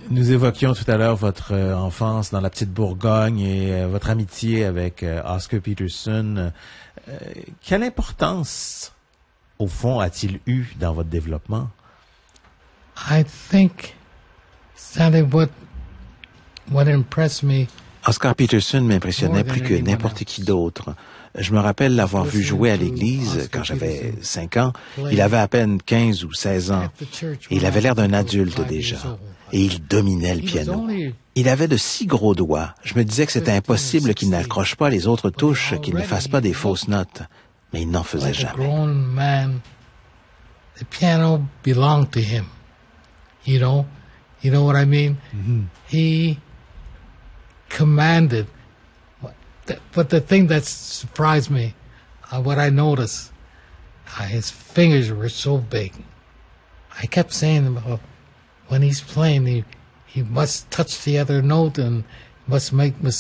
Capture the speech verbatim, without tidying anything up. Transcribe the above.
Nous évoquions tout à l'heure votre euh, enfance dans la petite Bourgogne et euh, votre amitié avec euh, Oscar Peterson. Euh, quelle importance, au fond, a-t-il eu dans votre développement? I think that what what impressed me. Oscar Peterson m'impressionnait plus que n'importe qui d'autre. Je me rappelle l'avoir vu jouer à l'église quand j'avais cinq ans. Il avait à peine quinze ou seize ans. Et il avait l'air d'un adulte déjà. Et il dominait le piano. Il avait de si gros doigts. Je me disais que c'était impossible qu'il n'accroche pas les autres touches, qu'il ne fasse pas des fausses notes. Mais il n'en faisait jamais. The piano belonged to him. You know, you know what I mean? Mm-hmm. He commanded. But the thing that surprised me, uh, what I noticed, uh, his fingers were so big. I kept saying, well, when he's playing, he, he must touch the other note and must make mistakes.